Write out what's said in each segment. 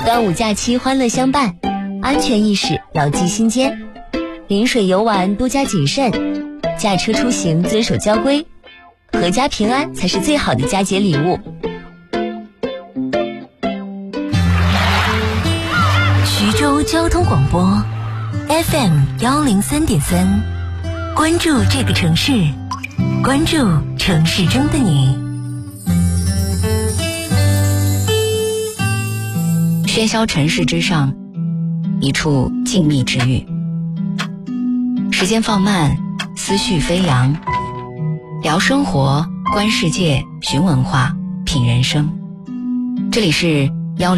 端午假期欢乐相伴，安全意识牢记心间，临水游玩多加谨慎，驾车出行遵守交规，阖家平安才是最好的佳节礼物。 徐州交通广播 FM103.3，关注这个城市，关注城市中的你。 喧嚣尘世之上，一处静谧之域。时间放慢，思绪飞扬，聊生活，观世界，寻文化，品人生。这里是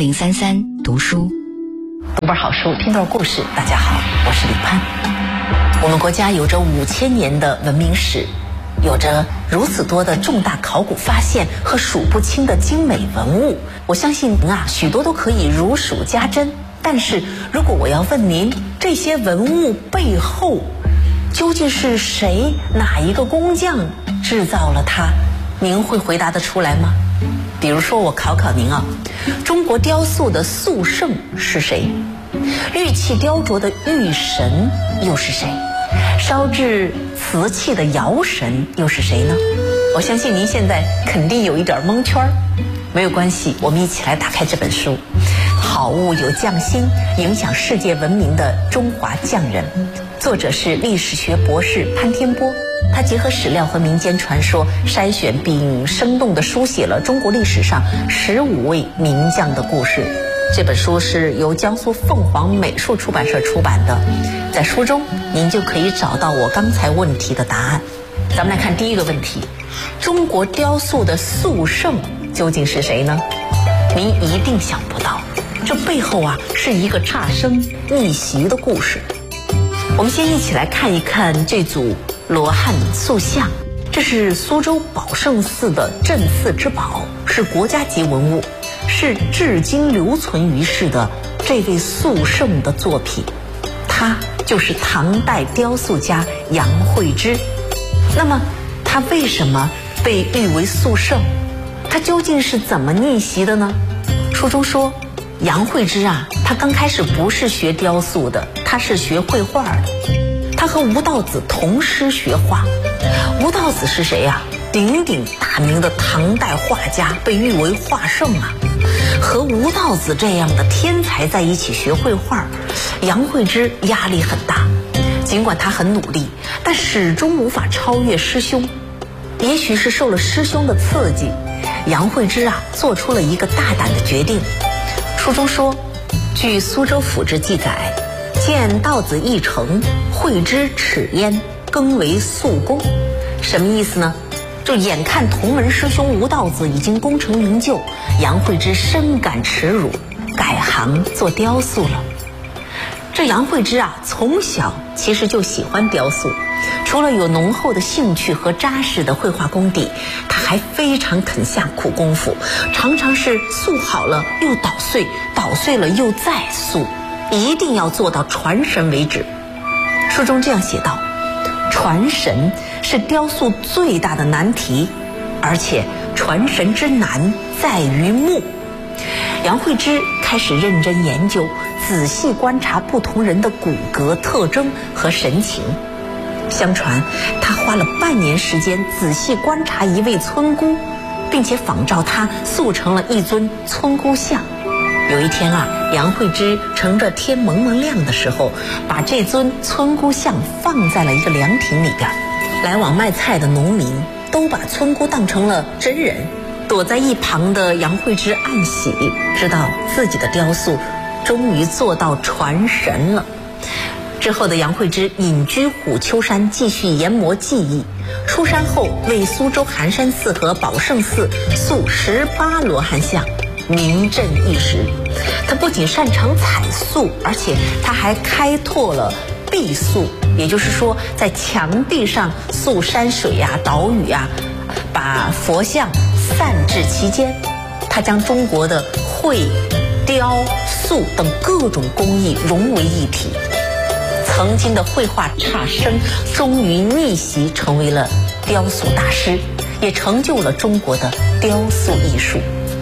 1033读书， 读本好书，听段故事。大家好，我是李潘。我们国家有着5000年的文明史，有着如此多的重大考古发现和数不清的精美文物，我相信许多都可以如数家珍。但是如果我要问您，这些文物背后究竟是谁，哪一个工匠制造了它，您会回答得出来吗？比如说我考考您中国雕塑的塑圣是谁？玉器雕琢的玉神又是谁？烧制瓷器的窑神又是谁呢？我相信您现在肯定有一点蒙圈，没有关系，我们一起来打开这本书。好物有匠心，影响世界文明的中华匠人。作者是历史学博士潘天波，他结合史料和民间传说，筛选并生动地书写了中国历史上15位名匠的故事。这本书是由江苏凤凰美术出版社出版的，在书中您就可以找到我刚才问题的答案。咱们来看第一个问题，中国雕塑的塑圣究竟是谁呢？您一定想不到，这背后是一个差生逆袭的故事。我们先一起来看一看这组罗汉塑像，这是苏州宝圣寺的镇寺之宝，是国家级文物，是至今留存于世的这位塑圣的作品，他就是唐代雕塑家杨惠之。那么他为什么被誉为塑圣？他究竟是怎么逆袭的呢？书中说，杨惠之他刚开始不是学雕塑的，他是学绘画的。他和吴道子同师学画。吴道子是谁鼎鼎大名的唐代画家，被誉为画圣和吴道子这样的天才在一起学绘画，杨惠之压力很大。尽管他很努力，但始终无法超越师兄。也许是受了师兄的刺激，杨惠之做出了一个大胆的决定。书中说，据苏州府志记载，见道子一成，惠之耻焉，更为塑工。什么意思呢？就眼看同门师兄吴道子已经功成名就，杨惠之深感耻辱，改行做雕塑了。这杨惠之从小其实就喜欢雕塑，除了有浓厚的兴趣和扎实的绘画功底，他还非常肯下苦功夫，常常是塑好了又捣碎，捣碎了又再塑，一定要做到传神为止。书中这样写道，传神是雕塑最大的难题，而且传神之难在于目。杨惠之开始认真研究，仔细观察不同人的骨骼特征和神情。相传他花了半年时间仔细观察一位村姑，并且仿照他塑成了一尊村姑像。有一天杨惠之乘着天蒙蒙亮的时候，把这尊村姑像放在了一个凉亭里边。来往卖菜的农民都把村姑当成了真人，躲在一旁的杨惠之暗喜，知道自己的雕塑终于做到传神了。之后的杨惠之隐居虎丘山，继续研磨技艺。出山后为苏州寒山寺和宝圣寺塑18罗汉像，名震一时。他不仅擅长彩塑，而且他还开拓了壁塑，也就是说在墙壁上塑山水岛屿把佛像散置其间。他将中国的绘、雕、塑等各种工艺融为一体。曾经的绘画差生终于逆袭成为了雕塑大师，也成就了中国的雕塑艺术。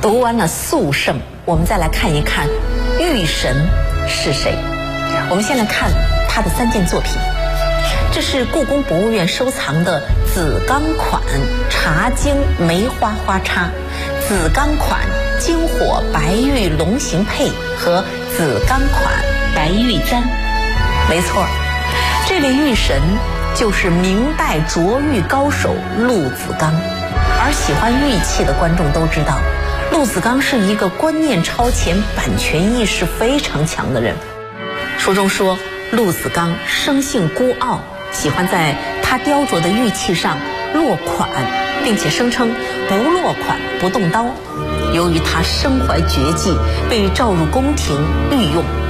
读完了肃圣，我们再来看一看玉神是谁。我们先来看他的3件作品。这是故宫博物院收藏的紫钢款茶经梅花花叉、紫钢款金火白玉龙形佩和紫钢款白玉簪。没错，这位玉神就是明代琢玉高手陆子刚。而喜欢玉器的观众都知道，陆子刚是一个观念超前、版权意识非常强的人。书中说，陆子刚生性孤傲，喜欢在他雕琢的玉器上落款，并且声称不落款不动刀。由于他身怀绝技，被召入宫廷御用。